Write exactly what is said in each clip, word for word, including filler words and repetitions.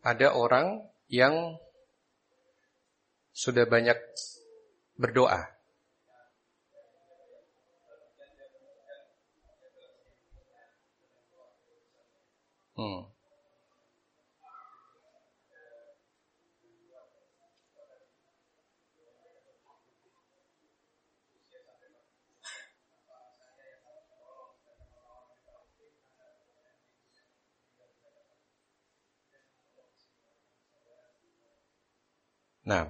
ada orang yang sudah banyak berdoa. Hmm. Nah,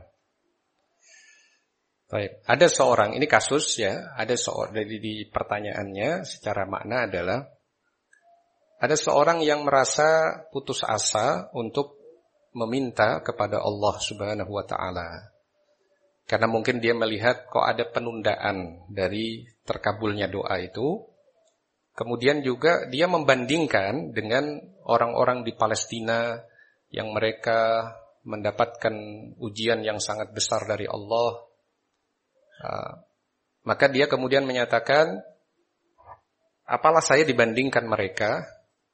baik. Ada seorang, ini kasus ya, ada seorang dari di pertanyaannya secara makna adalah ada seorang yang merasa putus asa untuk meminta kepada Allah Subhanahu wa taala. Karena mungkin dia melihat kok ada penundaan dari terkabulnya doa itu. Kemudian juga dia membandingkan dengan orang-orang di Palestina yang mereka mendapatkan ujian yang sangat besar dari Allah. Uh, maka dia kemudian menyatakan, apalah saya dibandingkan mereka?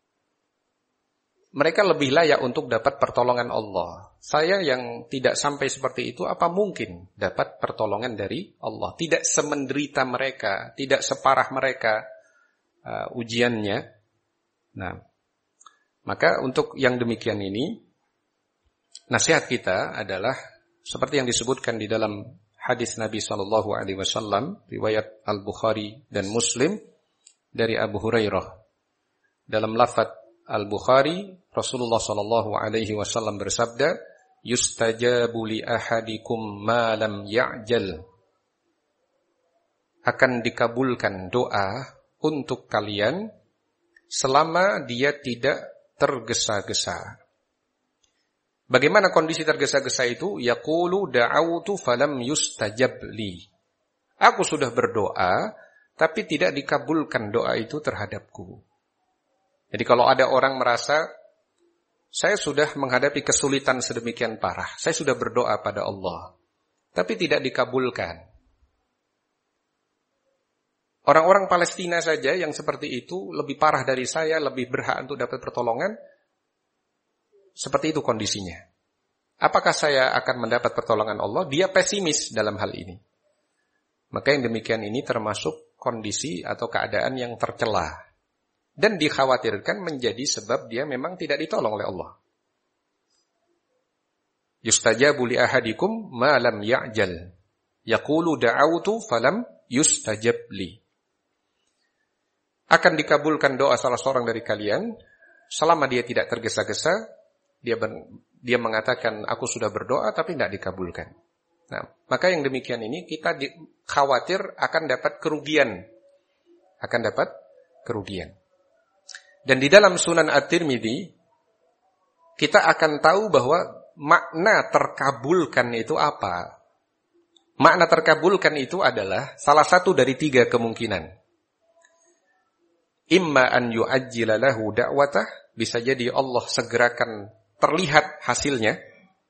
Mereka lebih layak untuk dapat pertolongan Allah. Saya yang tidak sampai seperti itu, apa mungkin dapat pertolongan dari Allah? Tidak semenderita mereka, tidak separah mereka uh, ujiannya. Nah, maka untuk yang demikian ini, nasihat kita adalah seperti yang disebutkan di dalam hadis Nabi sallallahu alaihi wasallam riwayat Al-Bukhari dan Muslim dari Abu Hurairah. Dalam lafaz Al-Bukhari, Rasulullah sallallahu alaihi wasallam bersabda, "Yustajabu li ahadikum ma lam ya'jal." Akan dikabulkan doa untuk kalian selama dia tidak tergesa-gesa. Bagaimana kondisi tergesa-gesa itu? Yaqulu da'autu falam yustajab li. Aku sudah berdoa, tapi tidak dikabulkan doa itu terhadapku. Jadi kalau ada orang merasa, saya sudah menghadapi kesulitan sedemikian parah, saya sudah berdoa pada Allah, tapi tidak dikabulkan. Orang-orang Palestina saja yang seperti itu, lebih parah dari saya, lebih berhak untuk dapat pertolongan. Seperti itu kondisinya. Apakah saya akan mendapat pertolongan Allah? Dia pesimis dalam hal ini. Maka yang demikian ini termasuk kondisi atau keadaan yang tercela. Dan dikhawatirkan menjadi sebab dia memang tidak ditolong oleh Allah. Yustajabu li ahadikum ma lam ya'jal. Yaqulu da'autu falam yustajab li. Akan dikabulkan doa salah seorang dari kalian selama dia tidak tergesa-gesa. Dia ber, dia mengatakan aku sudah berdoa tapi tidak dikabulkan. Nah, maka yang demikian ini kita di, khawatir akan dapat kerugian. Akan dapat kerugian. Dan di dalam Sunan At-Tirmidzi kita akan tahu bahwa makna terkabulkan itu apa. Makna terkabulkan itu adalah salah satu dari tiga kemungkinan. Imma an yu'ajjila lahu da'watah, bisa jadi Allah segerakan terlihat hasilnya.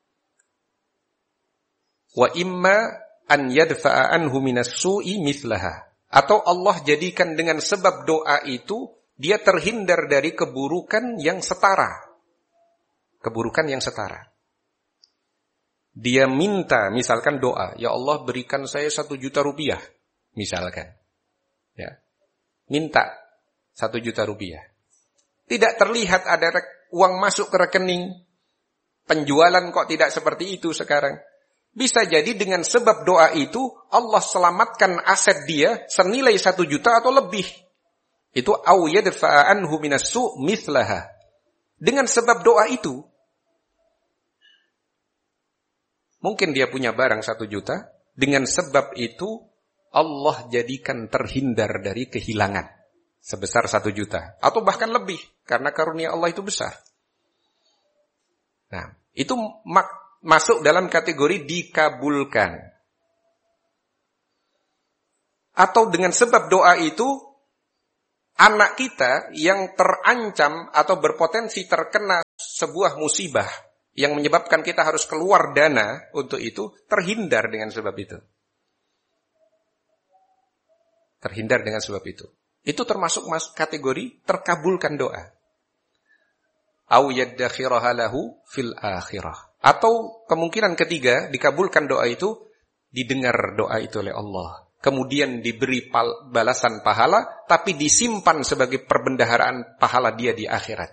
Wa imma an yadfa'a anhu minas su'i mithlaha, atau Allah jadikan dengan sebab doa itu dia terhindar dari keburukan yang setara. Keburukan yang setara. Dia minta misalkan doa, ya Allah berikan saya satu juta rupiah misalkan. Ya. Minta satu juta rupiah. Tidak terlihat ada uang masuk ke rekening. Penjualan kok tidak seperti itu sekarang. Bisa jadi dengan sebab doa itu Allah selamatkan aset dia senilai satu juta atau lebih. Itu au yadfa'a anhu minas su' mithlaha. Dengan sebab doa itu mungkin dia punya barang satu juta, dengan sebab itu Allah jadikan terhindar dari kehilangan sebesar satu juta atau bahkan lebih karena karunia Allah itu besar. Nah, itu mak- masuk dalam kategori dikabulkan. Atau dengan sebab doa itu anak kita yang terancam atau berpotensi terkena sebuah musibah yang menyebabkan kita harus keluar dana untuk itu, terhindar dengan sebab itu. Terhindar dengan sebab itu. Itu termasuk kategori terkabulkan doa. au yaddakhiraha lahu fil akhirah. Atau kemungkinan ketiga, dikabulkan doa itu, didengar doa itu oleh Allah. Kemudian diberi pal- balasan pahala, tapi disimpan sebagai perbendaharaan pahala dia di akhirat.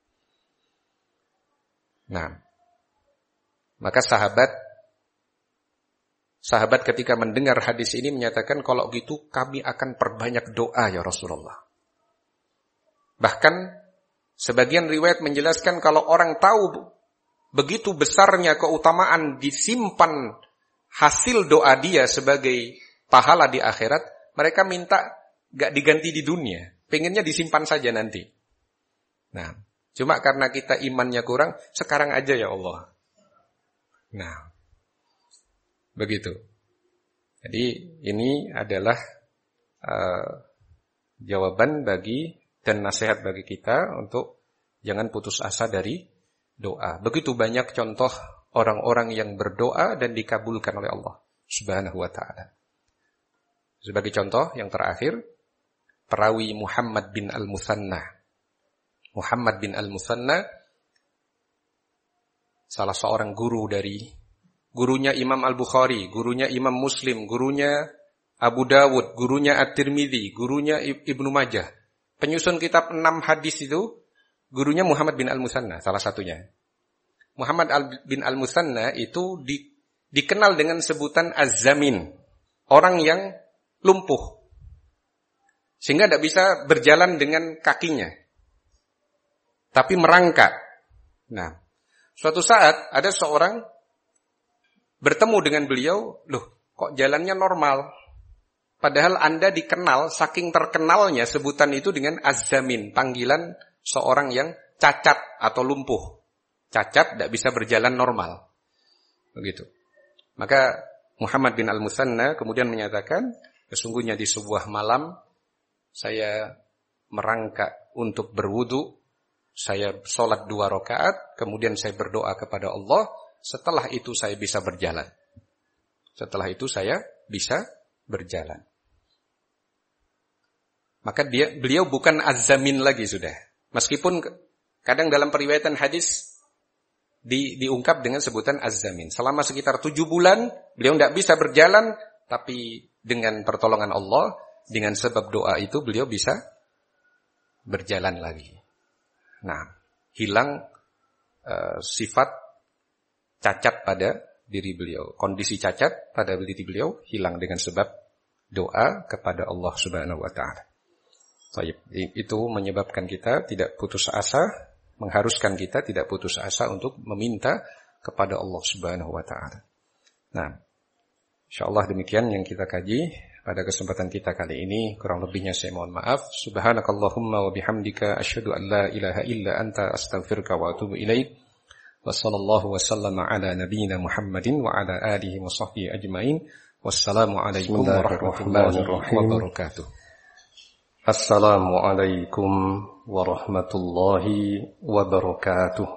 Nah, maka sahabat sahabat ketika mendengar hadis ini menyatakan, kalau gitu kami akan perbanyak doa ya Rasulullah. Bahkan sebagian riwayat menjelaskan kalau orang tahu begitu besarnya keutamaan disimpan hasil doa dia sebagai pahala di akhirat, mereka minta gak diganti di dunia, pengennya disimpan saja nanti. Nah, cuma karena kita imannya kurang, sekarang aja ya Allah. Nah, begitu. Jadi ini adalah uh, jawaban bagi dan nasihat bagi kita untuk jangan putus asa dari doa. Begitu banyak contoh orang-orang yang berdoa dan dikabulkan oleh Allah Subhanahu wa ta'ala. Sebagai contoh yang terakhir, perawi Muhammad bin Al-Muthanna. Muhammad bin Al-Muthanna salah seorang guru dari gurunya Imam Al-Bukhari, gurunya Imam Muslim, gurunya Abu Dawud, gurunya At-Tirmidzi, gurunya Ibnu Majah. Penyusun kitab enam hadis itu gurunya Muhammad bin Al-Muthanna, salah satunya. Muhammad bin Al-Muthanna itu di, dikenal dengan sebutan Az-Zamin, orang yang lumpuh, sehingga tidak bisa berjalan dengan kakinya, tapi merangkak. Nah, suatu saat ada seorang bertemu dengan beliau, loh kok jalannya normal? Padahal Anda dikenal, saking terkenalnya sebutan itu dengan Az-Zamin, panggilan seorang yang cacat atau lumpuh. Cacat, tidak bisa berjalan normal. Begitu. Maka Muhammad bin Al-Muthanna kemudian menyatakan, sesungguhnya di sebuah malam, saya merangkak untuk berwudu, saya sholat dua rakaat, kemudian saya berdoa kepada Allah, setelah itu saya bisa berjalan. Setelah itu saya bisa berjalan. Maka dia, beliau bukan Az-Zamin lagi sudah. Meskipun kadang dalam periwayatan hadis di, diungkap dengan sebutan Az-Zamin. Selama sekitar tujuh bulan, beliau tidak bisa berjalan, tapi dengan pertolongan Allah, dengan sebab doa itu beliau bisa berjalan lagi. Nah, hilang uh, sifat cacat pada diri beliau. Kondisi cacat pada diri beliau hilang dengan sebab doa kepada Allah Subhanahu wa ta'ala. Itu menyebabkan kita tidak putus asa, mengharuskan kita tidak putus asa untuk meminta kepada Allah Subhanahu wa ta'ala. Nah, insyaallah demikian yang kita kaji pada kesempatan kita kali ini. Kurang lebihnya saya mohon maaf. Subhanakallahumma wa bihamdika asyhadu an la ilaha illa anta astaghfiruka wa atubu ilaik. Wa sallallahu wa sallama ala nabiyyina Muhammadin wa ala alihi wa sahbihi ajmain. Wassalamu alaikum warahmatullahi wabarakatuh. Assalamualaikum warahmatullahi wabarakatuh.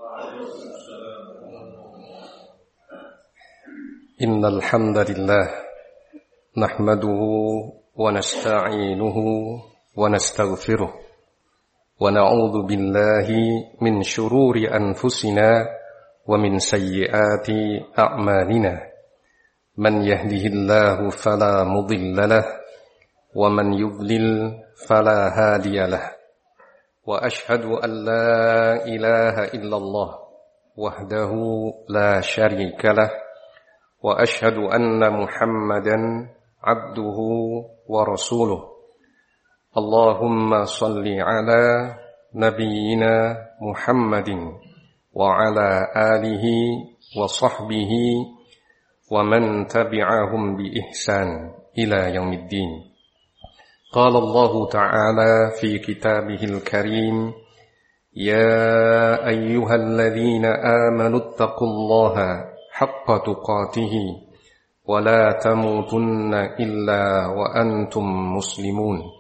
Innal hamdalillah nahmaduhu wa nasta'inuhu wa nastaghfiruh wa na'udzu billahi min shururi anfusina wa min sayyiati a'malina. Man yahdihillahu fala mudilla lahu wa man yudlil fala hadiya lahu. Wa ashhadu an la ilaha illallah wahdahu la syarika lahu wa ashhadu anna Muhammadan abduhu wa rasuluh. Allahumma salli ala nabiyyina Muhammadin wa ala alihi wa sahbihi wa man tabi'ahum bi ihsan ila yaumiddin. Qala Allah Ta'ala fi kitabihil karim, ya ayyuhalladzina amanu ittaqullaha haqqa tuqatihi wa la tamutunna illa wa antum muslimun.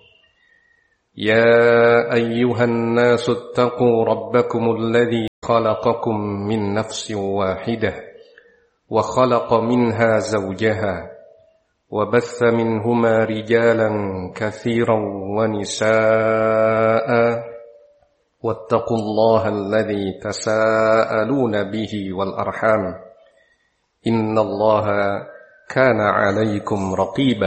Ya ayyuhan nasu ittaqu rabbakumul ladzi khalaqakum min nafsin wahidah wa khalaqa minha zawjaha wa batha minhuma rijalan katsiran wa nisaa'a واتقوا الله الذي تساءلون به والأرحام إن الله كان عليكم رقيبا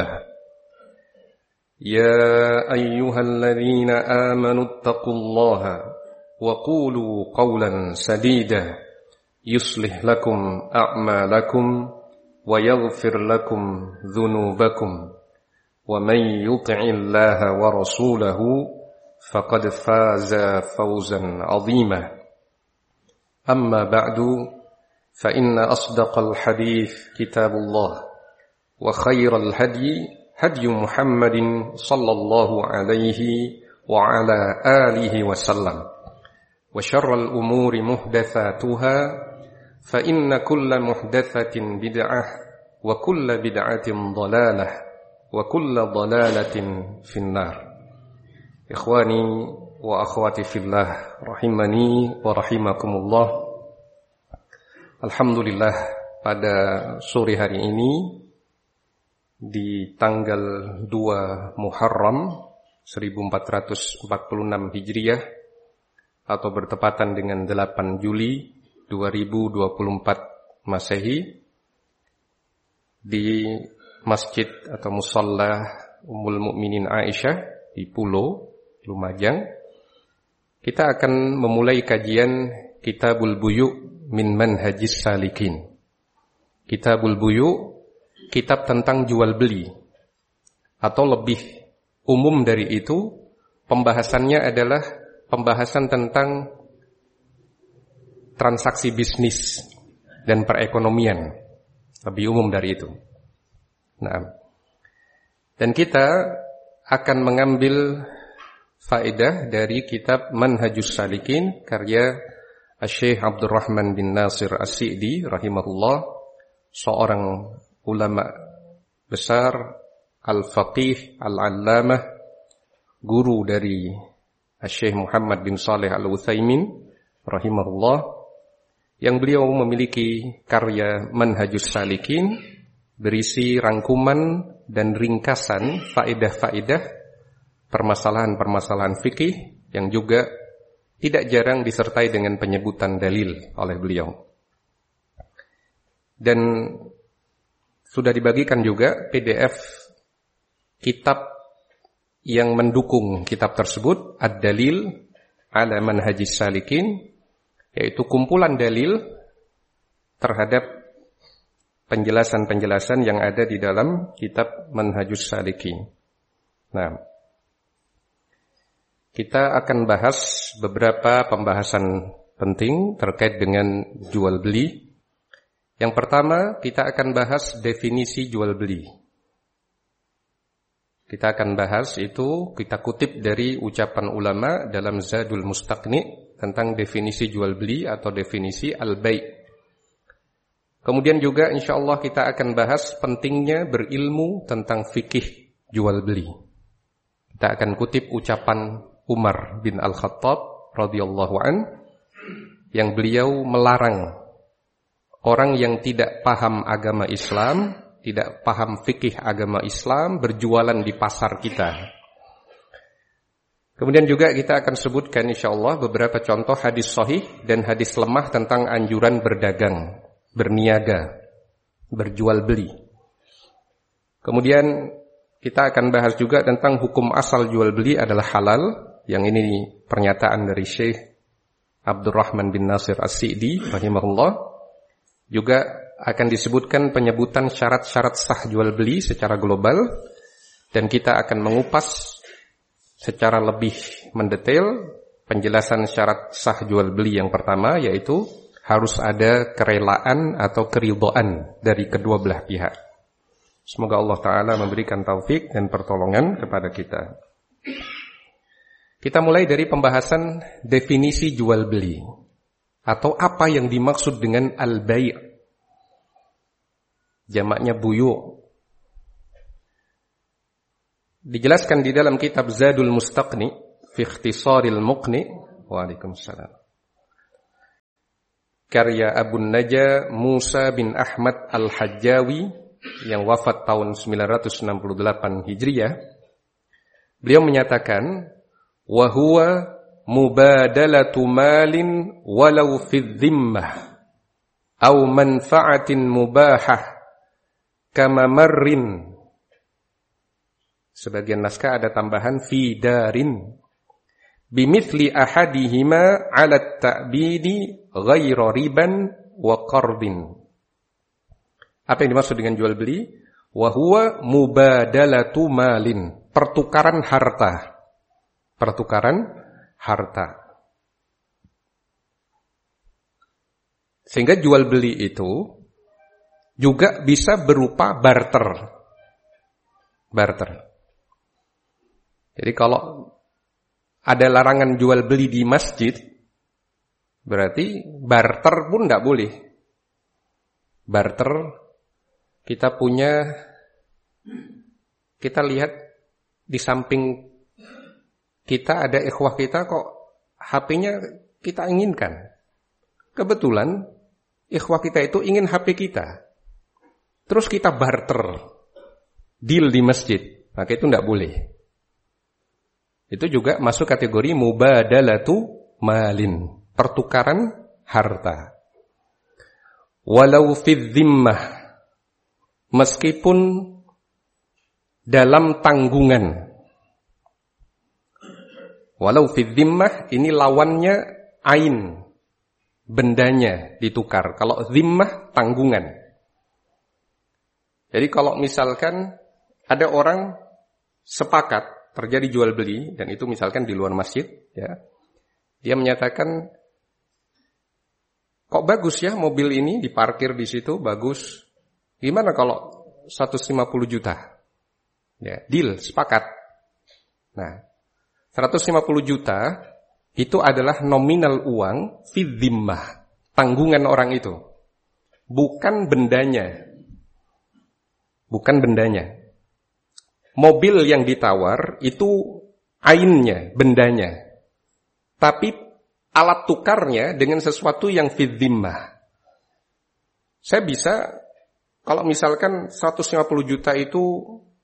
يا أيها الذين آمنوا اتقوا الله وقولوا قولا سديدا يصلح لكم أعمالكم ويغفر لكم ذنوبكم ومن يطع الله ورسوله فقد فاز فوزا عظيما أما بعد فإن أصدق الحديث كتاب الله وخير الهدي هدي محمد صلى الله عليه وعلى آله وسلم وشر الأمور محدثاتها فإن كل محدثة بدعة وكل بدعة ضلالة وكل ضلالة في النار إخواني وأخواتي في الله رحمني ورحمكم الله. Alhamdulillah, pada sore hari ini di tanggal dua Muharram seribu empat ratus empat puluh enam Hijriah atau bertepatan dengan delapan Juli dua ribu dua puluh empat Masehi, di masjid atau musalla Ummul Mukminin Aisyah di Pulo, Lumajang, kita akan memulai kajian Kitabul Buyu' min Manhajis Salikin. Kitabul Buyu', kitab tentang jual beli, atau lebih umum dari itu, pembahasannya adalah pembahasan tentang transaksi bisnis dan perekonomian, lebih umum dari itu. Nah, dan kita akan mengambil faedah dari kitab Manhajus Salikin karya Syekh Abdurrahman bin Nasir As-Sa'di rahimahullah, seorang ulama besar, al-faqih, al-allamah, guru dari Syekh Muhammad bin Saleh Al-Utsaimin rahimahullah, yang beliau memiliki karya Manhajus Salikin berisi rangkuman dan ringkasan faedah-faedah permasalahan-permasalahan fikih yang juga tidak jarang disertai dengan penyebutan dalil oleh beliau. Dan sudah dibagikan juga P D F kitab yang mendukung kitab tersebut, Ad-Dalil ala Manhajis Salikin, yaitu kumpulan dalil terhadap penjelasan-penjelasan yang ada di dalam kitab Manhajus Salikin. Nah, kita akan bahas beberapa pembahasan penting terkait dengan jual beli. Yang pertama, kita akan bahas definisi jual beli. Kita akan bahas itu, kita kutip dari ucapan ulama dalam Zadul Mustaqni tentang definisi jual beli atau definisi al-bai'. Kemudian juga insyaallah kita akan bahas pentingnya berilmu tentang fikih jual beli. Kita akan kutip ucapan Umar bin Al-Khattab radhiyallahu an, yang beliau melarang orang yang tidak paham agama Islam, tidak paham fikih agama Islam berjualan di pasar kita. Kemudian juga kita akan sebutkan insyaallah beberapa contoh hadis sahih dan hadis lemah tentang anjuran berdagang, berniaga, berjual beli. Kemudian kita akan bahas juga tentang hukum asal jual beli adalah halal, yang ini pernyataan dari Syekh Abdurrahman bin Nasir As-Sa'di rahimahullah. Juga akan disebutkan penyebutan syarat-syarat sah jual beli secara global, dan kita akan mengupas secara lebih mendetail penjelasan syarat sah jual beli yang pertama, yaitu harus ada kerelaan atau keridhaan dari kedua belah pihak. Semoga Allah Ta'ala memberikan taufik dan pertolongan kepada kita. Kita mulai dari pembahasan definisi jual beli, atau apa yang dimaksud dengan al-bai'. Jamaknya buyu'. Dijelaskan di dalam kitab Zadul Mustaqni fi Ikhtisaril Muqni. Waalaikumsalam. Karya Abu Naja Musa bin Ahmad Al-Hajjawi yang wafat tahun sembilan ratus enam puluh delapan Hijriah. Beliau menyatakan, wa huwa mubadalatu malin walau fi dhimmah aw manfa'atin mubahah kama marrin. Sebagian naskah ada tambahan fi darin bimithli ahadihima 'ala at-ta'bidi ghairu riban wa qardin. Apa yang dimaksud dengan jual beli? Wa huwa mubadalatu malin, pertukaran harta. Pertukaran harta. Sehingga jual beli itu juga bisa berupa barter. Barter. Jadi kalau ada larangan jual beli di masjid, berarti barter pun tidak boleh. Barter, kita punya, kita lihat di samping kita ada ikhwah kita kok H P-nya kita inginkan. Kebetulan ikhwah kita itu ingin H P kita. Terus kita barter, deal di masjid, maka itu tidak boleh. Itu juga masuk kategori mubadalatu malin, pertukaran harta. Walau fi dhimmah, meskipun dalam tanggungan. Walau fi dhimmah, ini lawannya ain, bendanya ditukar. Kalau dhimmah, tanggungan. Jadi kalau misalkan ada orang sepakat terjadi jual beli, dan itu misalkan di luar masjid, ya, dia menyatakan, kok bagus ya mobil ini diparkir di situ, bagus. Gimana kalau seratus lima puluh juta? Ya, deal, sepakat. Nah, seratus lima puluh juta itu adalah nominal uang fi dhimmah, tanggungan orang itu. Bukan bendanya. Bukan bendanya. Mobil yang ditawar itu ainnya, bendanya. Tapi alat tukarnya dengan sesuatu yang fi dhimmah. Saya bisa, kalau misalkan seratus lima puluh juta itu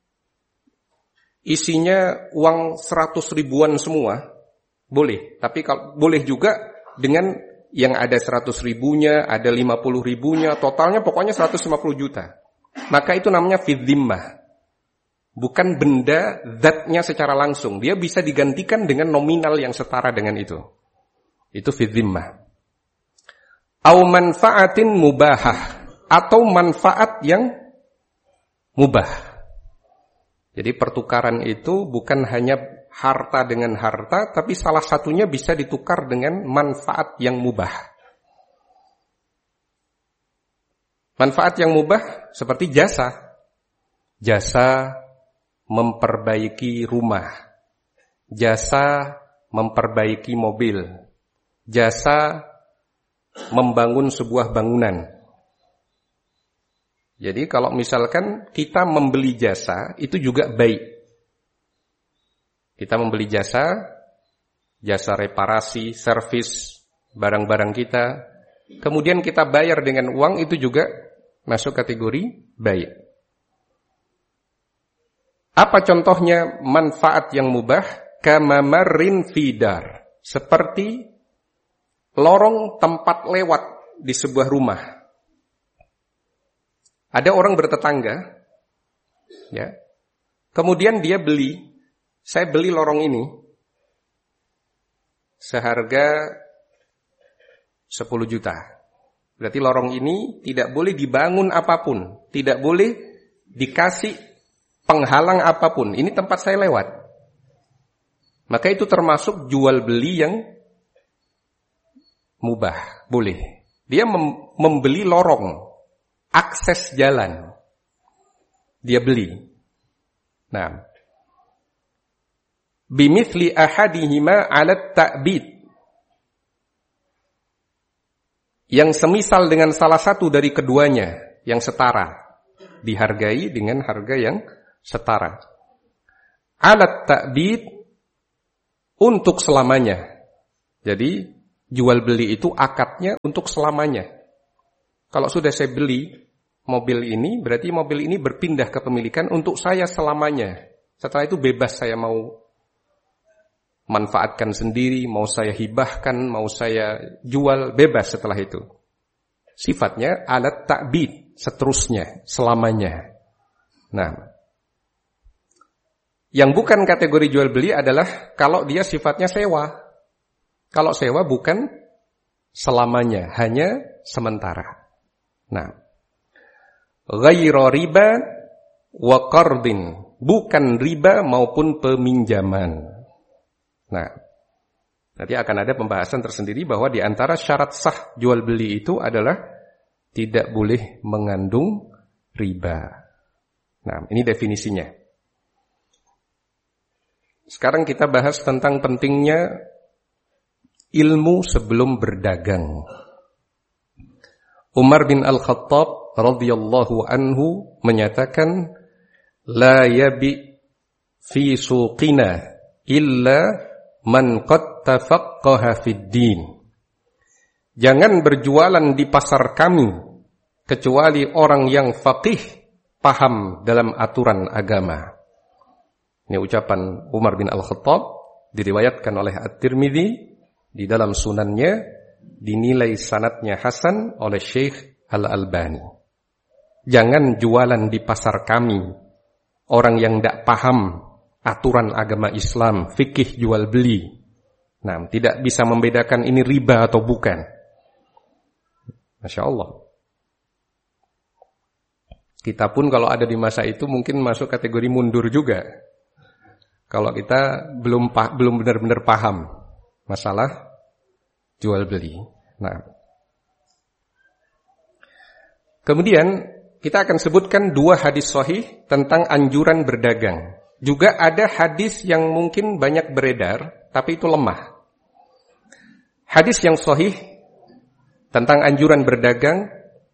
isinya uang seratus ribuan semua, boleh. Tapi kalau boleh juga dengan yang ada seratus ribunya, ada lima puluh ribunya, totalnya pokoknya seratus lima puluh juta. Maka itu namanya fi dhimmah. Bukan benda zatnya secara langsung. Dia bisa digantikan dengan nominal yang setara dengan itu. Itu fi dhimmah. Au manfaatin mubahah, atau manfaat yang mubah. Jadi pertukaran itu bukan hanya harta dengan harta, tapi salah satunya bisa ditukar dengan manfaat yang mubah. Manfaat yang mubah seperti jasa. Jasa memperbaiki rumah, jasa memperbaiki mobil, jasa membangun sebuah bangunan. Jadi kalau misalkan kita membeli jasa, itu juga baik. Kita membeli jasa, jasa reparasi, servis barang-barang kita, kemudian kita bayar dengan uang, itu juga masuk kategori baik. Apa contohnya manfaat yang mubah? Kama marrin fidar, seperti lorong tempat lewat di sebuah rumah. Ada orang bertetangga, ya. Kemudian dia beli, saya beli lorong ini seharga sepuluh juta. Berarti lorong ini tidak boleh dibangun apapun, tidak boleh dikasih penghalang apapun, ini tempat saya lewat. Maka itu termasuk jual beli yang mubah, boleh. Dia mem- membeli lorong, akses jalan. Dia beli. Nah, bimithli ahadihima 'ala ta'bid. Yang semisal dengan salah satu dari keduanya, yang setara, dihargai dengan harga yang setara. Alat ta'bid, untuk selamanya. Jadi jual beli itu akadnya untuk selamanya. Kalau sudah saya beli mobil ini, berarti mobil ini berpindah kepemilikan untuk saya selamanya. Setelah itu bebas saya mau manfaatkan sendiri, mau saya hibahkan, mau saya jual, bebas setelah itu. Sifatnya alat ta'bid, seterusnya, selamanya. Nah, yang bukan kategori jual beli adalah kalau dia sifatnya sewa. Kalau sewa bukan selamanya, hanya sementara. Nah, ghairu riba wa qardin, bukan riba maupun peminjaman. Nah, nanti akan ada pembahasan tersendiri bahwa di antara syarat sah jual beli itu adalah tidak boleh mengandung riba. Nah, ini definisinya. Sekarang kita bahas tentang pentingnya ilmu sebelum berdagang. Umar bin Al-Khattab radhiyallahu anhu menyatakan, la yabi fi suqina illa man qad tafaqqaha fid din. Jangan berjualan di pasar kami kecuali orang yang faqih, paham dalam aturan agama. Ini ucapan Umar bin Al-Khattab, diriwayatkan oleh At-Tirmidzi di dalam sunannya, dinilai sanadnya hasan oleh Syekh Al-Albani. Jangan jualan di pasar kami orang yang tidak paham aturan agama Islam, fikih jual beli. Nah, tidak bisa membedakan ini riba atau bukan. Masya Allah. Kita pun kalau ada di masa itu mungkin masuk kategori mundur juga. Kalau kita belum belum benar-benar paham masalah jual beli. Nah, kemudian kita akan sebutkan dua hadis sahih tentang anjuran berdagang. Juga ada hadis yang mungkin banyak beredar, tapi itu lemah. Hadis yang sahih tentang anjuran berdagang,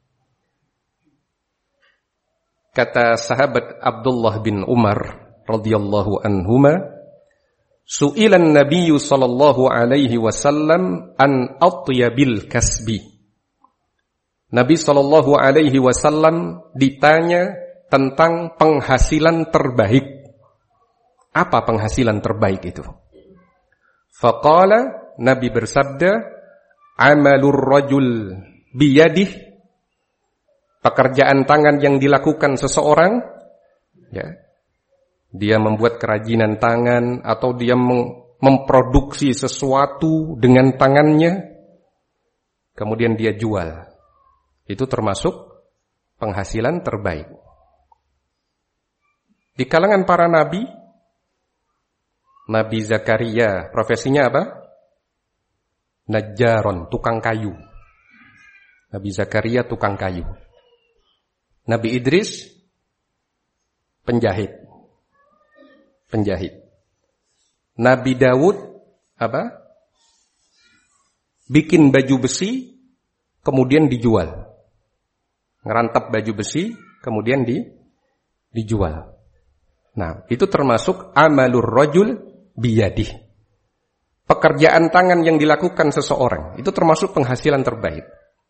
kata sahabat Abdullah bin Umar radhiyallahu anhuma, su'ilan Nabiyyu sallallahu alaihi wasallam an atyabil kasbi. Nabi sallallahu alaihi wasallam ditanya tentang penghasilan terbaik. Apa penghasilan terbaik itu? Faqala, Nabi bersabda, amalur rajul biyadih, pekerjaan tangan yang dilakukan seseorang, ya, dia membuat kerajinan tangan atau dia memproduksi sesuatu dengan tangannya, kemudian dia jual. Itu termasuk penghasilan terbaik. Di kalangan para nabi, Nabi Zakaria, profesinya apa? Najjaron, tukang kayu. Nabi Zakaria tukang kayu. Nabi Idris, penjahit. Penjahit. Nabi Daud, apa? Bikin baju besi, kemudian dijual. Ngerantap baju besi, kemudian di, dijual. Nah, itu termasuk amalur rajul biyadih. Pekerjaan tangan yang dilakukan seseorang, itu termasuk penghasilan terbaik.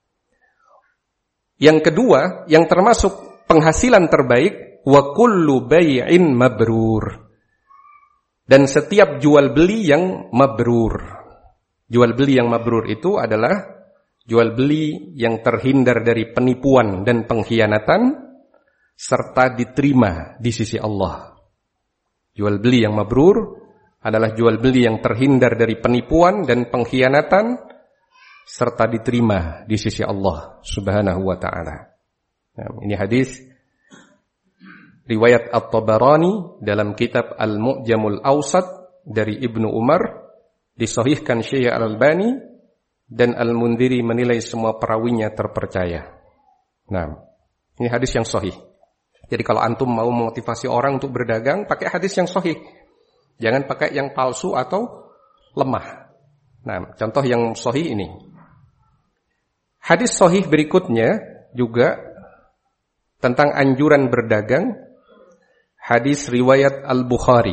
Yang kedua, yang termasuk penghasilan terbaik, wa kullu bai'in mabrur. Dan setiap jual beli yang mabrur. Jual beli yang mabrur itu adalah jual beli yang terhindar dari penipuan dan pengkhianatan, serta diterima di sisi Allah. Jual beli yang mabrur adalah jual beli yang terhindar dari penipuan dan pengkhianatan, serta diterima di sisi Allah Subhanahu wa ta'ala. Nah, ini hadis riwayat At-Tabarani dalam kitab Al-Mu'jamul Awsat dari Ibnu Umar, disahihkan Syekh Al-Albani, dan Al-Mundhiri menilai semua perawinya terpercaya. Nah, ini hadis yang sahih. Jadi kalau antum mau memotivasi orang untuk berdagang, pakai hadis yang sahih. Jangan pakai yang palsu atau lemah. Nah, contoh yang sahih ini. Hadis sahih berikutnya juga tentang anjuran berdagang. Hadis riwayat Al-Bukhari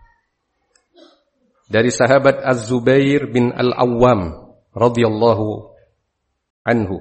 dari sahabat Az-Zubair bin Al-Awwam radhiyallahu anhu.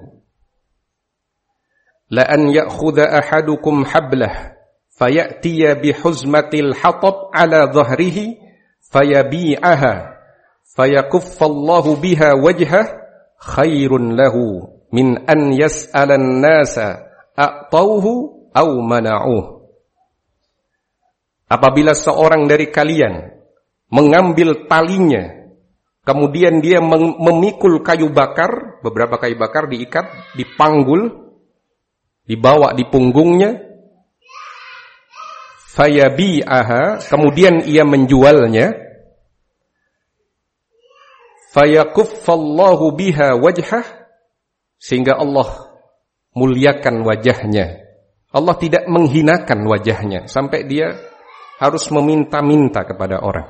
La an ya'khudha ahadukum hablah fayatiya bihuzmatil hatab ala dhahrihi fayabi'aha fayakuffallahu biha wajhah khairun lahu min an yas'alan nasa a'tauhu aw mana'uh. Apabila seorang dari kalian mengambil talinya, kemudian dia memikul kayu bakar, beberapa kayu bakar diikat, dipanggul, dibawa di punggungnya, fayabi'aha, kemudian ia menjualnya, fayakuffallahu biha wajhah, sehingga Allah muliakan wajahnya. Allah tidak menghinakan wajahnya sampai dia harus meminta-minta kepada orang.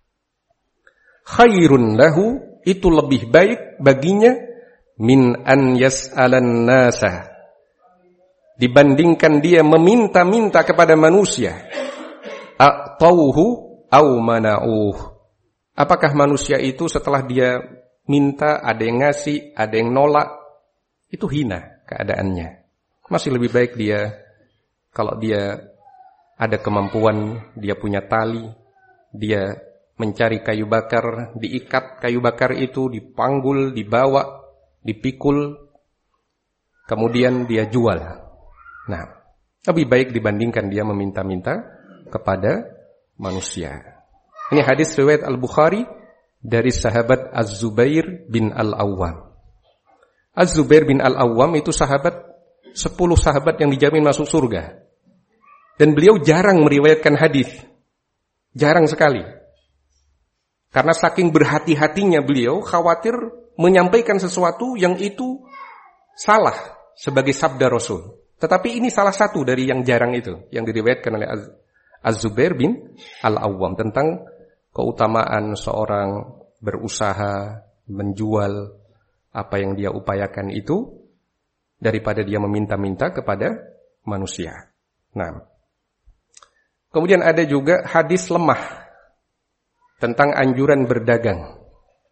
Khairun lahu, itu lebih baik baginya, min an yas'alan nasa, dibandingkan dia meminta-minta kepada manusia. A'tauhu aw mana'uh, apakah manusia itu setelah dia minta ada yang ngasih, ada yang nolak, itu hina keadaannya. Masih lebih baik dia, kalau dia ada kemampuan, dia punya tali, dia mencari kayu bakar, diikat kayu bakar itu, dipanggul, dibawa, dipikul, kemudian dia jual. Nah, lebih baik dibandingkan dia meminta-minta kepada manusia. Ini hadis riwayat Al-Bukhari dari sahabat Az-Zubair bin Al-Awwam. Az-Zubair bin Al-Awwam itu sahabat, sepuluh sahabat yang dijamin masuk surga. Dan beliau jarang meriwayatkan hadis, jarang sekali. Karena saking berhati-hatinya beliau khawatir menyampaikan sesuatu yang itu salah sebagai sabda Rasul. Tetapi ini salah satu dari yang jarang itu yang diriwayatkan oleh Az-Zubair bin Al-Awwam tentang keutamaan seorang berusaha menjual apa yang dia upayakan itu daripada dia meminta-minta kepada manusia. Nah, kemudian ada juga hadis lemah tentang anjuran berdagang.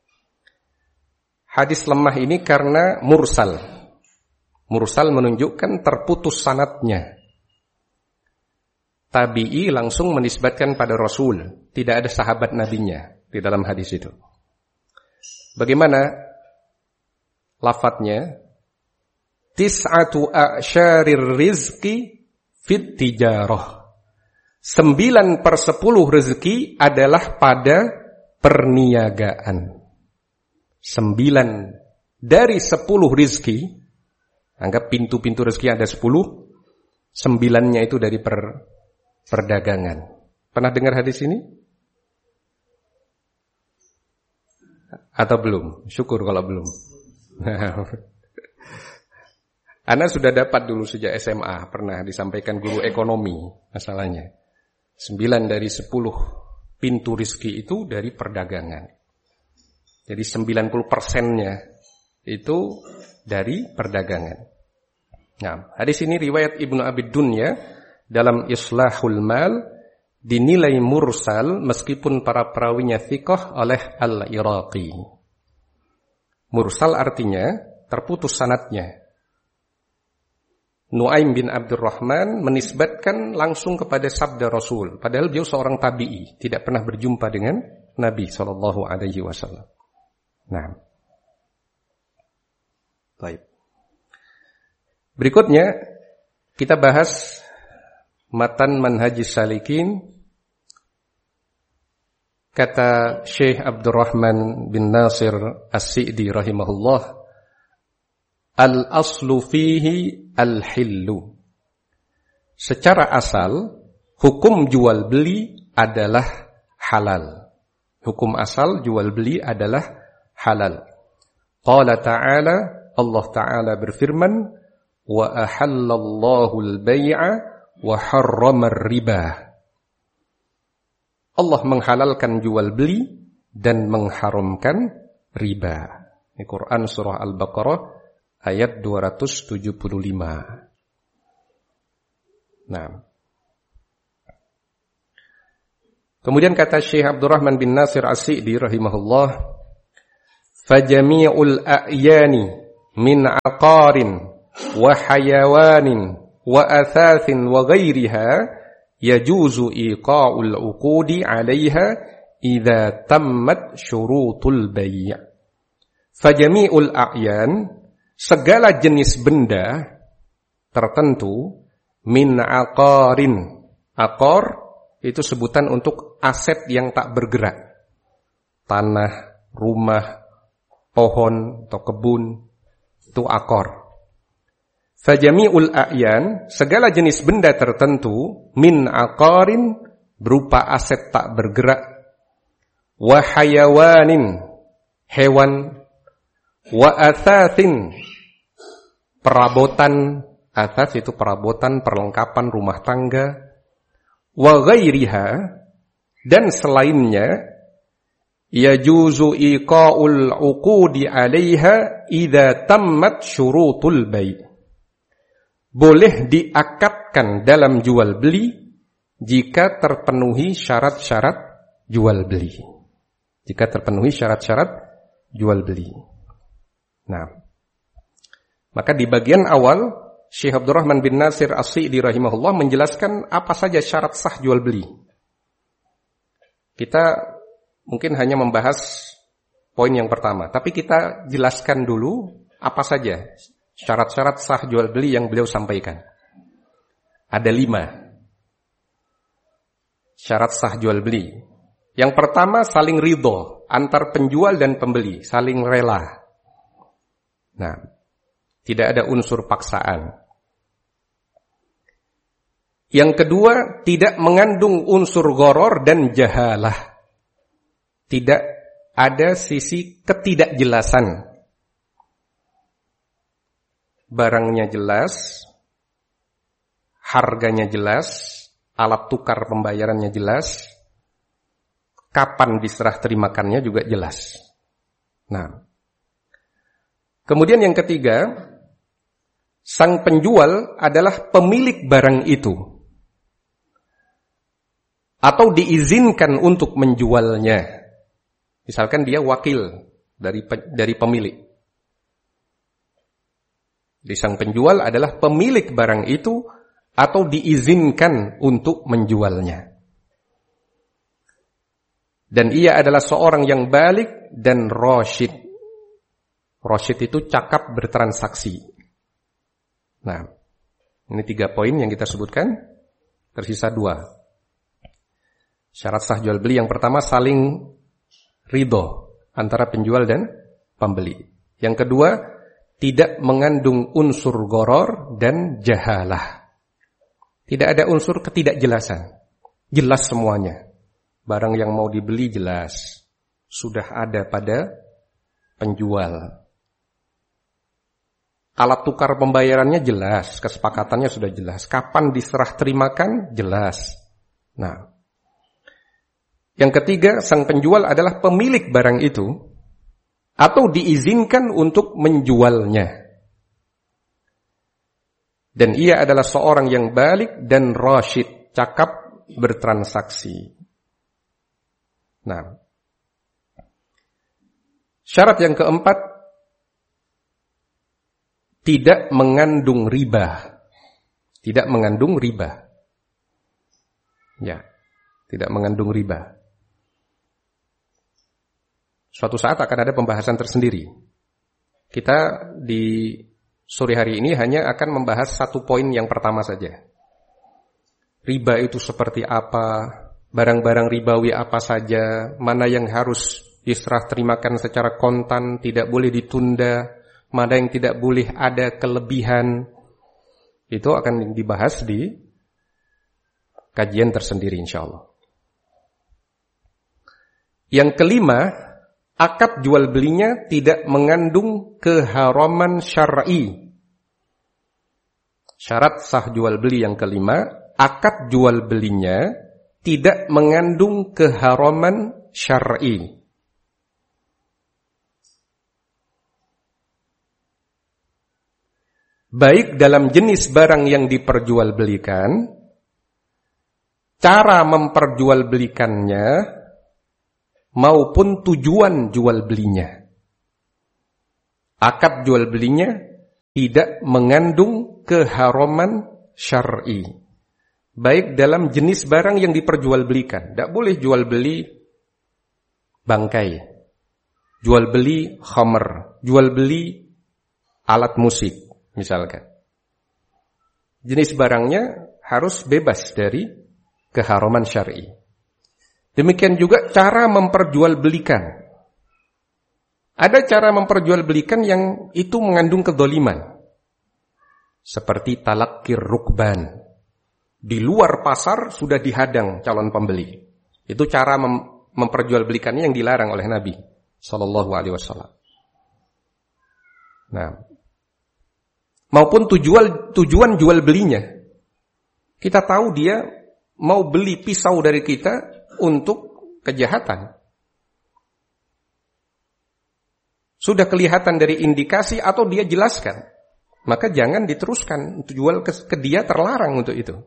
Hadis lemah ini karena mursal. Mursal menunjukkan terputus sanadnya. Tabi'i langsung menisbatkan pada Rasul. Tidak ada sahabat nabinya di dalam hadis itu. Bagaimana lafadznya? Tis'atu a'syarir rizqi fit tijarah. Sembilan per sepuluh rezeki adalah pada perniagaan. Sembilan dari sepuluh rezeki, anggap pintu-pintu rezeki ada sepuluh, sembilannya itu dari per, perdagangan. Pernah dengar hadis ini? Atau belum? Syukur kalau belum. Ana sudah dapat dulu sejak S M A, pernah disampaikan guru ekonomi masalahnya. Sembilan dari sepuluh pintu rezeki itu dari perdagangan. Jadi sembilan puluh persennya itu dari perdagangan. Nah, hadis ini riwayat Ibnu Abi Dunya dalam Islahul Mal dinilai mursal meskipun para perawinya thiqah oleh Al-Iraqi. Mursal artinya terputus sanadnya. Nuaim bin Abdurrahman menisbatkan langsung kepada sabda Rasul, padahal beliau seorang tabi'i, tidak pernah berjumpa dengan Nabi sallallahu alaihi wasallam. Nah. Baik. Berikutnya kita bahas matan Manhajis Salikin. Kata Syekh Abdurrahman bin Nasir As-Sa'di rahimahullah, al-aslu fihi al-hillu. Secara asal, hukum jual beli adalah halal. Hukum asal jual beli adalah halal. Qala ta'ala, Allah Ta'ala berfirman, wa ahallallahu al-bay'a wa harrama ar-riba. Allah menghalalkan jual beli dan mengharamkan riba. Ini Quran surah Al-Baqarah ayat dua ratus tujuh puluh lima. Nah. Kemudian kata Syekh Abdurrahman bin Nasir As-Sa'di rahimahullah, fajami'ul a'yani min aqarin wa hayawanin wa athathin wa ghairiha yajuzu iqa'ul uqudi 'alayha idza tammat syurutul bai'. Fajami'ul a'yan, segala jenis benda tertentu, min aqarin. Aqar itu sebutan untuk aset yang tak bergerak. Tanah, rumah, pohon atau kebun, itu aqar. Fajami'ul a'yan, segala jenis benda tertentu, min aqarin, berupa aset tak bergerak, wa hayawanin, hewan, wa athathin, perabotan, athats itu perabotan, perlengkapan rumah tangga, wa ghairiha, dan selainnya, yajuzu iqa'ul uqudi 'alaiha idza tammat syurutul bai'. Boleh diakadkan dalam jual beli jika terpenuhi syarat-syarat jual beli. Jika terpenuhi syarat-syarat jual beli. Nah, maka di bagian awal Syekh Abdurrahman bin Nasir As-Sa'di rahimahullah menjelaskan apa saja syarat sah jual beli. Kita mungkin hanya membahas poin yang pertama, tapi kita jelaskan dulu apa saja syarat-syarat sah jual beli yang beliau sampaikan. Ada lima syarat sah jual beli. Yang pertama, saling ridho antar penjual dan pembeli, saling rela. Nah, tidak ada unsur paksaan. Yang kedua, tidak mengandung unsur gharor dan jahalah. Tidak ada sisi ketidakjelasan. Barangnya jelas, harganya jelas, alat tukar pembayarannya jelas, kapan diserah terimakannya juga jelas. Nah, kemudian yang ketiga, sang penjual adalah pemilik barang itu, atau diizinkan untuk menjualnya. Misalkan dia wakil dari dari pemilik. Di sang penjual adalah pemilik barang itu atau diizinkan untuk menjualnya. Dan ia adalah seorang yang balik dan rasyid. Rasyid itu cakap bertransaksi. Nah, ini tiga poin yang kita sebutkan. Tersisa dua. Syarat sah jual beli yang pertama, saling ridho antara penjual dan pembeli. Yang kedua, tidak mengandung unsur gharor dan jahalah. Tidak ada unsur ketidakjelasan. Jelas semuanya. Barang yang mau dibeli jelas. Sudah ada pada penjual. Alat tukar pembayarannya jelas. Kesepakatannya sudah jelas. Kapan diserah terimakan jelas. Nah, yang ketiga, sang penjual adalah pemilik barang itu atau diizinkan untuk menjualnya. Dan ia adalah seorang yang balik dan rasyid, cakap bertransaksi. Nah, syarat yang keempat, tidak mengandung riba. Tidak mengandung riba. Ya, tidak mengandung riba. Suatu saat akan ada pembahasan tersendiri. Kita di sore hari ini hanya akan membahas satu poin yang pertama saja. Riba itu seperti apa, barang-barang ribawi apa saja, mana yang harus diserah terimakan secara kontan, tidak boleh ditunda, mana yang tidak boleh ada kelebihan. Itu akan dibahas di kajian tersendiri insyaallah. Yang kelima, akad jual belinya tidak mengandung keharaman syar'i. Syarat sah jual beli yang kelima, akad jual belinya tidak mengandung keharaman syar'i. Baik dalam jenis barang yang diperjualbelikan, cara memperjualbelikannya, maupun tujuan jual belinya. Akad jual belinya tidak mengandung keharaman syar'i. Baik dalam jenis barang yang diperjualbelikan. Tidak boleh jual beli bangkai, jual beli khamr, jual beli alat musik misalkan. Jenis barangnya harus bebas dari keharaman syar'i. Demikian juga cara memperjualbelikan. Ada cara memperjualbelikan yang itu mengandung kedoliman. Seperti talaqqir rukban. Di luar pasar sudah dihadang calon pembeli. Itu cara mem- memperjualbelikannya yang dilarang oleh Nabi sallallahu alaihi wasallam. Nah, maupun tujuan tujuan jual belinya. Kita tahu dia mau beli pisau dari kita untuk kejahatan. Sudah kelihatan dari indikasi atau dia jelaskan. Maka jangan diteruskan. Jual ke, ke dia terlarang untuk itu.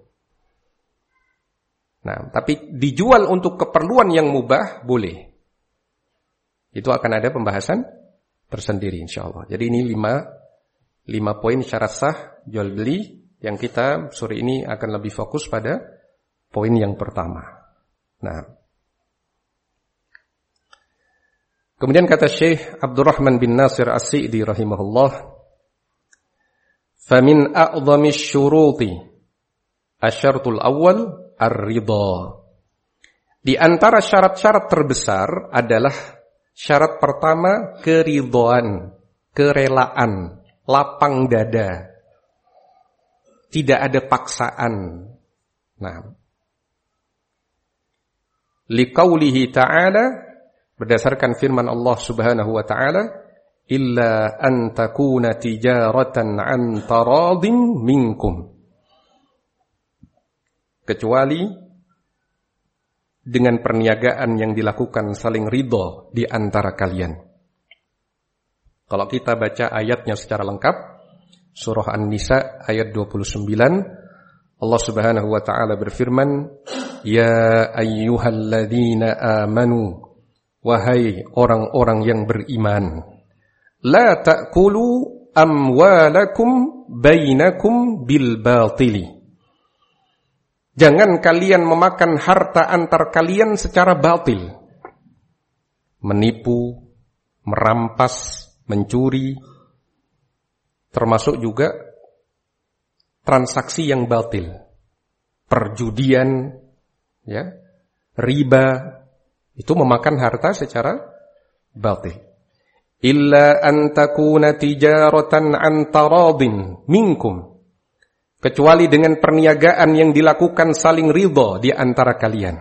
Nah, tapi dijual untuk keperluan yang mubah boleh. Itu akan ada pembahasan tersendiri insyaallah. Jadi ini lima lima poin syarat sah jual beli yang kita sore ini akan lebih fokus pada poin yang pertama. Nah, kemudian kata Syekh Abdurrahman bin Nasir As-Sa'di rahimahullah, "Famin a'dhamis syuruti asyartul awal ar-ridha." Di antara syarat-syarat terbesar adalah syarat pertama keridhaan, kerelaan, lapang dada. Tidak ada paksaan. Nah, liqaulihi ta'ala, berdasarkan firman Allah Subhanahu wa ta'ala, illa an takuna tijaratan an taradin minkum. Kecuali dengan perniagaan yang dilakukan saling ridho di antara kalian. Kalau kita baca ayatnya secara lengkap, surah An-Nisa ayat dua puluh sembilan, Allah Subhanahu wa taala berfirman, "Ya ayyuhalladzina amanu, wahai orang-orang yang beriman, la ta'kulu amwalakum bainakum bil batili." Jangan kalian memakan harta antar kalian secara batil. Menipu, merampas, mencuri, termasuk juga transaksi yang batil. Perjudian, ya, riba, itu memakan harta secara batil. Illa an takuna tijaratan an taradin minkum. Kecuali dengan perniagaan yang dilakukan saling ridha di antara kalian.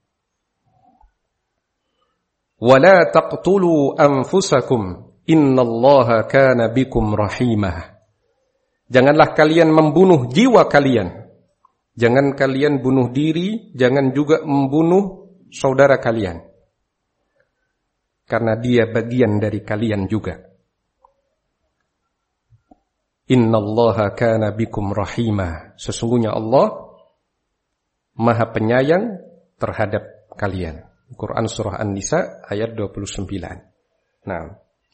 Wala taqtulu anfusakum innallaha kana bikum rahimah. Janganlah kalian membunuh jiwa kalian. Jangan kalian bunuh diri, jangan juga membunuh saudara kalian. Karena dia bagian dari kalian juga. Innallaha kana bikum rahimah. Sesungguhnya Allah Maha penyayang terhadap kalian. Quran surah An-Nisa ayat dua puluh sembilan. Nah,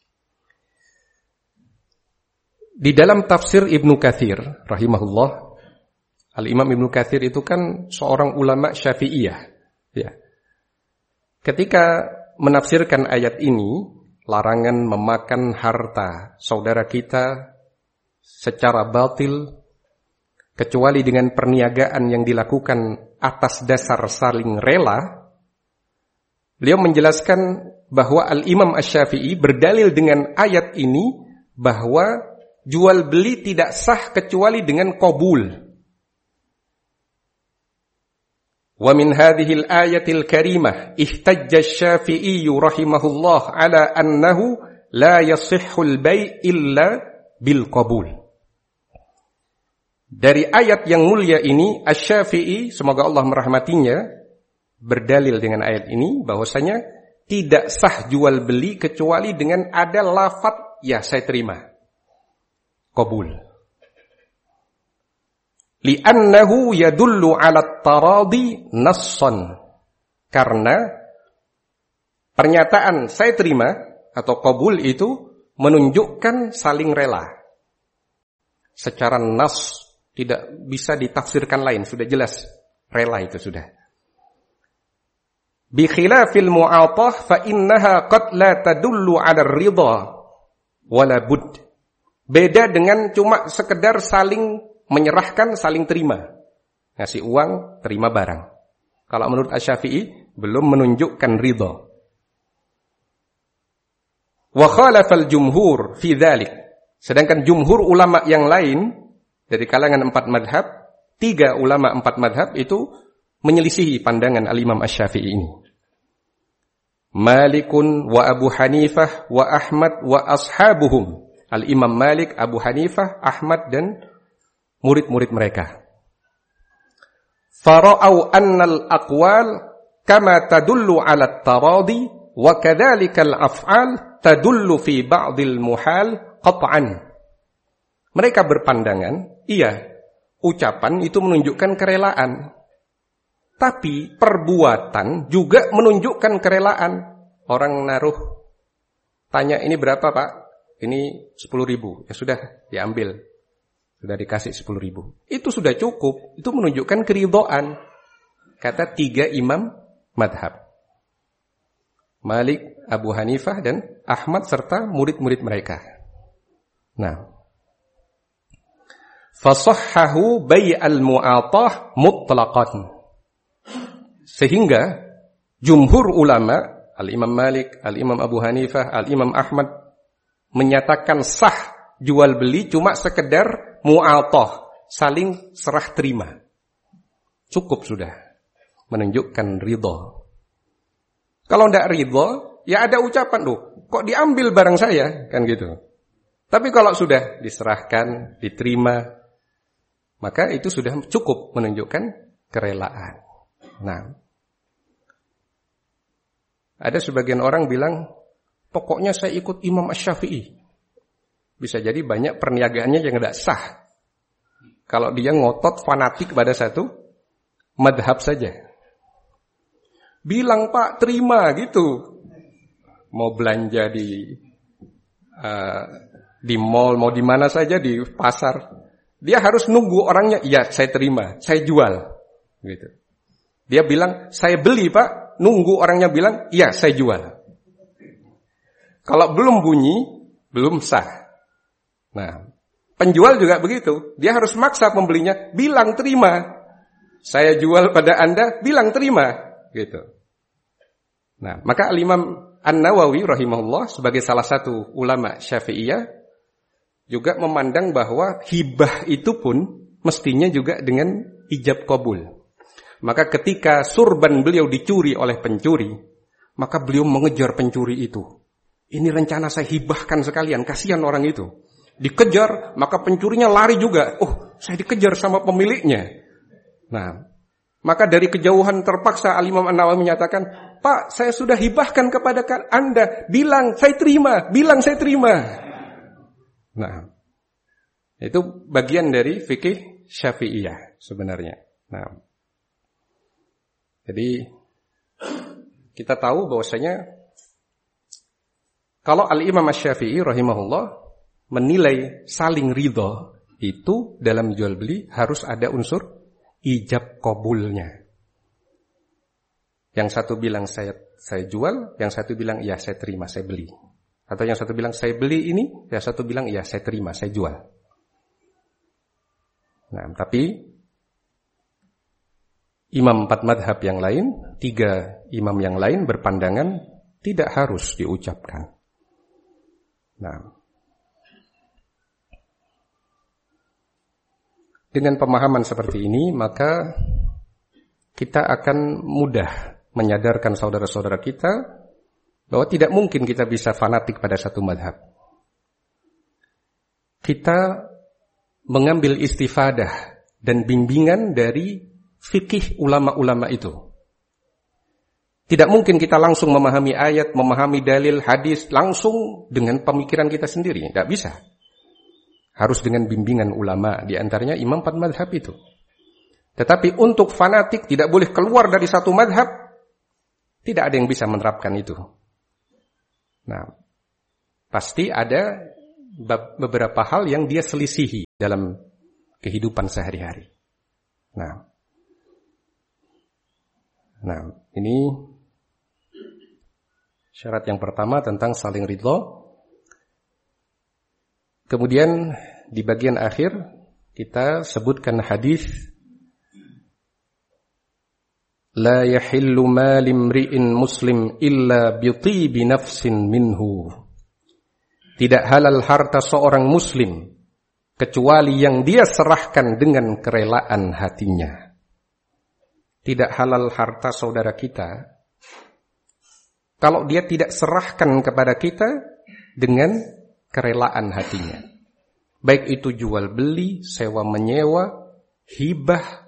di dalam tafsir Ibnu Katsir rahimahullah, Al-Imam Ibnu Katsir itu kan seorang ulama Syafi'iyah, ya. Ketika menafsirkan ayat ini, larangan memakan harta saudara kita secara batil kecuali dengan perniagaan yang dilakukan atas dasar saling rela. Beliau menjelaskan bahwa Al-Imam Asy-Syafi'i berdalil dengan ayat ini bahwa jual beli tidak sah kecuali dengan qabul. Wa min hadhihi al-ayatil karimah ihtajja asy-Syafi'i rahimahullah ala annahu la yasihhu al-bai' illa bil qabul. Dari ayat yang mulia ini, Asy-Syafi'i, semoga Allah merahmatinya, berdalil dengan ayat ini bahwasanya tidak sah jual beli kecuali dengan ada lafaz ya saya terima. Qabul. Li'annahu yadullu 'ala at-taradi nassan. Karena pernyataan saya terima atau qabul itu menunjukkan saling rela. Secara nas tidak bisa ditafsirkan lain, sudah jelas rela itu sudah. Bi khilafil mu'atah fa innaha qad la tadullu 'ala ar-ridha wala bud. Beda dengan cuma sekedar saling menyerahkan, saling terima. Ngasih uang, terima barang. Kalau menurut Asy-Syafi'i belum menunjukkan ridha. Wa khalafal jumhur fi dzalik. Sedangkan jumhur ulama yang lain dari kalangan empat madhab, tiga ulama empat madhab itu menyelisihi pandangan al-Imam Asy-Syafi'i ini. Malikun wa Abu Hanifah wa Ahmad wa ashabuhum. Al-Imam Malik, Abu Hanifah, Ahmad dan murid-murid mereka. Fara'au annal aqwal kama tadullu 'ala at-taradi wa kadzalika al-af'al tadullu fi ba'dil muhal qat'an. Mereka berpandangan, iya, ucapan itu menunjukkan kerelaan. Tapi perbuatan juga menunjukkan kerelaan. Orang naruh, tanya ini berapa Pak? Ini sepuluh ribu. Ya sudah, diambil. Sudah dikasih sepuluh ribu. Itu sudah cukup. Itu menunjukkan keridhaan. Kata tiga imam madhab. Malik, Abu Hanifah, dan Ahmad serta murid-murid mereka. Nah. Fasahhahu bai'al mu'atah mutlaqan. Sehingga jumhur ulama, Al-Imam Malik, Al-Imam Abu Hanifah, Al-Imam Ahmad menyatakan sah jual beli cuma sekedar mu'atah, saling serah terima. Cukup sudah menunjukkan ridha. Kalau tidak ridha, ya ada ucapan loh, kok diambil barang saya, kan gitu. Tapi kalau sudah diserahkan, diterima, maka itu sudah cukup menunjukkan kerelaan. Nah, ada sebagian orang bilang, pokoknya saya ikut Imam Asy-Syafi'i. Bisa jadi banyak perniagaannya yang tidak sah. Kalau dia ngotot fanatik pada satu madhab saja. Bilang Pak, terima gitu. Mau belanja di uh, di mall, mau di mana saja, di pasar. Dia harus nunggu orangnya, iya saya terima, saya jual. Gitu. Dia bilang, saya beli Pak. Nunggu orangnya bilang, iya saya jual. Kalau belum bunyi, belum sah. Nah, penjual juga begitu. Dia harus maksa pembelinya, bilang terima. Saya jual pada Anda, bilang terima. Gitu. Nah, maka Al-Imam An-Nawawi rahimahullah sebagai salah satu ulama Syafi'iyah juga memandang bahwa hibah itu pun mestinya juga dengan ijab qabul. Maka ketika surban beliau dicuri oleh pencuri, maka beliau mengejar pencuri itu. Ini rencana saya hibahkan sekalian, kasihan orang itu. Dikejar, maka pencurinya lari juga. Oh, saya dikejar sama pemiliknya. Nah, maka dari kejauhan terpaksa Al-Imam An-Nawawi menyatakan, Pak, saya sudah hibahkan kepada Anda. Bilang, saya terima. Bilang, saya terima. Nah, itu bagian dari fikih Syafi'iyah sebenarnya. Nah, jadi kita tahu bahwasanya kalau Al-Imam Asy-Syafi'i rahimahullah menilai saling ridha itu dalam jual beli harus ada unsur ijab qabulnya. Yang satu bilang saya saya jual, yang satu bilang iya saya terima, saya beli. Atau yang satu bilang saya beli ini, yang satu bilang iya saya terima, saya jual. Nah, tapi imam empat madhab yang lain, tiga imam yang lain berpandangan tidak harus diucapkan. Nah, dengan pemahaman seperti ini, maka kita akan mudah menyadarkan saudara-saudara kita bahwa tidak mungkin kita bisa fanatik pada satu madhab. Kita mengambil istifadah dan bimbingan dari fikih ulama-ulama itu. Tidak mungkin kita langsung memahami ayat, memahami dalil, hadis, langsung dengan pemikiran kita sendiri. Tidak bisa. Harus dengan bimbingan ulama, di antaranya imam empat madhab itu. Tetapi untuk fanatik tidak boleh keluar dari satu madhab, tidak ada yang bisa menerapkan itu. Nah, pasti ada beberapa hal yang dia selisihi dalam kehidupan sehari-hari. Nah, Nah, ini Syarat yang pertama tentang saling ridho. Kemudian di bagian akhir kita sebutkan hadis la yahillu mal imri'in muslim illa bi tibi nafsin minhu. Tidak halal harta seorang muslim kecuali yang dia serahkan dengan kerelaan hatinya. Tidak halal harta saudara kita kalau dia tidak serahkan kepada kita dengan kerelaan hatinya. Baik itu jual beli, sewa menyewa, hibah,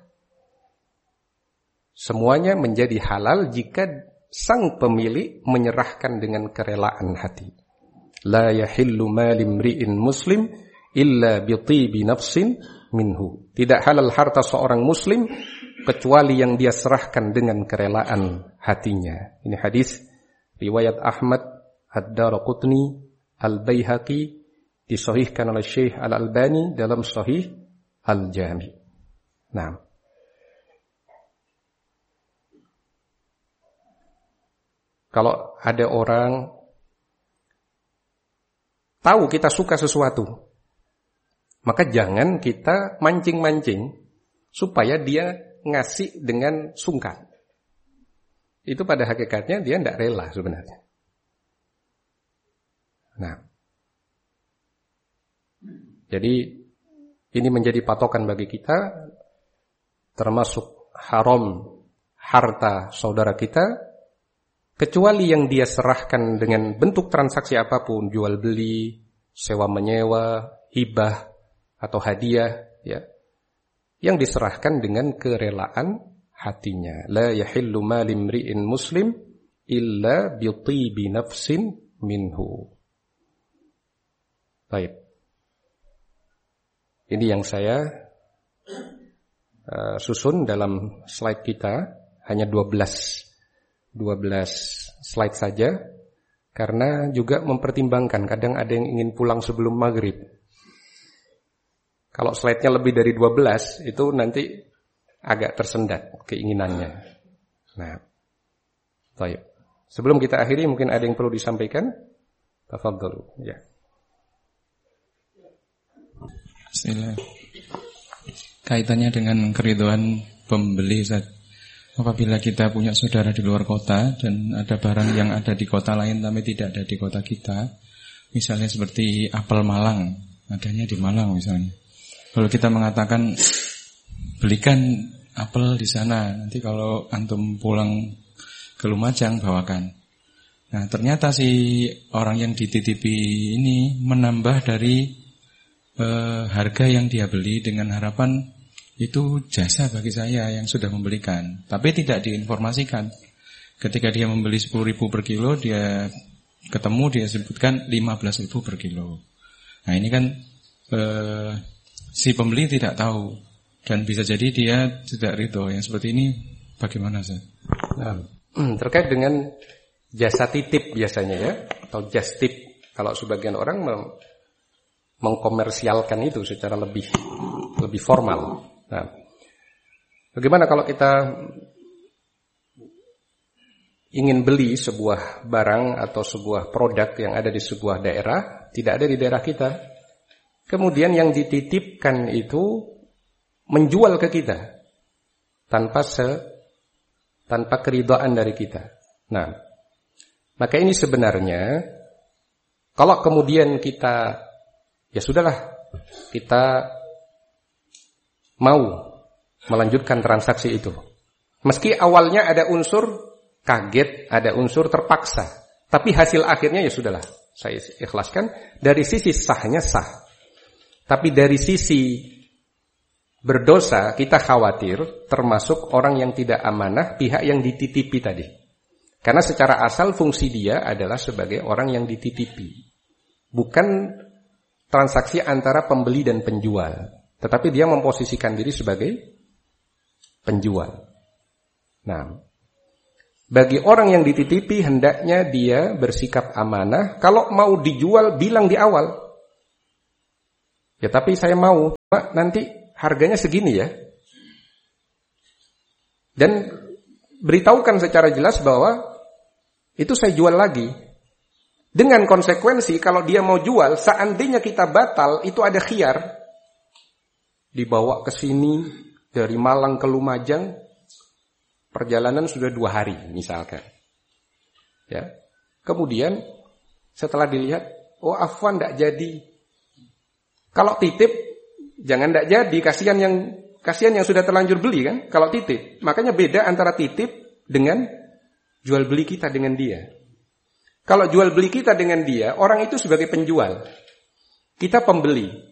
semuanya menjadi halal jika sang pemilik menyerahkan dengan kerelaan hati. La yahillu mal imri'in muslim illa bi tibi nafsin minhu. Tidak halal harta seorang muslim kecuali yang dia serahkan dengan kerelaan hatinya. Ini hadis riwayat Ahmad, Ad-Daraqutni, Al-Baihaqi, disahihkan oleh Syekh Al-Albani dalam Sahih Al-Jami. Nah, kalau ada orang tahu kita suka sesuatu, maka jangan kita mancing-mancing supaya dia ngasih dengan sungkan. Itu pada hakikatnya dia tidak rela sebenarnya. Nah, jadi ini menjadi patokan bagi kita, termasuk haram harta saudara kita, kecuali yang dia serahkan dengan bentuk transaksi apapun, jual beli, sewa menyewa, hibah atau hadiah, ya, yang diserahkan dengan kerelaan hatinya. La yahillu mal imri'in muslim illa bi tibi nafsin minhu. Baik. Ini yang saya uh, susun dalam slide kita, hanya dua belas slide saja, karena juga mempertimbangkan kadang ada yang ingin pulang sebelum maghrib. Kalau slide-nya lebih dari dua belas itu nanti agak tersendat keinginannya. Nah, baik. Sebelum kita akhiri mungkin ada yang perlu disampaikan. Tafadhol. Ya. Bismillah. Kaitannya dengan keridhaan pembeli, Ustaz. Apabila kita punya saudara di luar kota dan ada barang yang ada di kota lain tapi tidak ada di kota kita, misalnya seperti apel Malang, adanya di Malang misalnya. Lalu kita mengatakan belikan apel di sana, nanti kalau antum pulang ke Lumajang bawakan. Nah, ternyata si orang yang dititipi ini menambah dari eh, harga yang dia beli dengan harapan itu jasa bagi saya yang sudah membelikan, tapi tidak diinformasikan. Ketika dia membeli sepuluh ribu per kilo, dia ketemu dia sebutkan lima belas ribu per kilo. Nah, ini kan eh, si pembeli tidak tahu dan bisa jadi dia tidak ridho. Yang seperti ini bagaimana, Ustaz? Nah, terkait dengan jasa titip biasanya ya, atau just tip, kalau sebagian orang meng- mengkomersialkan itu secara lebih lebih formal. Nah, bagaimana kalau kita ingin beli sebuah barang atau sebuah produk yang ada di sebuah daerah, tidak ada di daerah kita, kemudian yang dititipkan itu menjual ke kita tanpa se tanpa keridhaan dari kita. Nah, maka ini sebenarnya kalau kemudian kita ya sudahlah, kita mau melanjutkan transaksi itu, meski awalnya ada unsur kaget, ada unsur terpaksa, tapi hasil akhirnya ya sudahlah, saya ikhlaskan. Dari sisi sahnya sah, tapi dari sisi berdosa kita khawatir termasuk orang yang tidak amanah, pihak yang dititipi tadi. Karena secara asal fungsi dia adalah sebagai orang yang dititipi, bukan transaksi antara pembeli dan penjual, tetapi dia memposisikan diri sebagai penjual. Nah, bagi orang yang dititipi hendaknya dia bersikap amanah. Kalau mau dijual bilang di awal, ya tapi saya mau, Pak, nanti harganya segini ya. Dan beritahukan secara jelas bahwa itu saya jual lagi. Dengan konsekuensi kalau dia mau jual, seandainya kita batal, itu ada khiyar. Dibawa ke sini dari Malang ke Lumajang, perjalanan sudah dua hari misalkan. Ya. Kemudian setelah dilihat, oh afwan tidak jadi. Kalau titip, jangan tidak jadi, kasihan yang kasihan yang sudah terlanjur beli kan. Kalau titip, makanya beda antara titip dengan jual beli kita dengan dia. Kalau jual beli kita dengan dia, orang itu sebagai penjual, kita pembeli.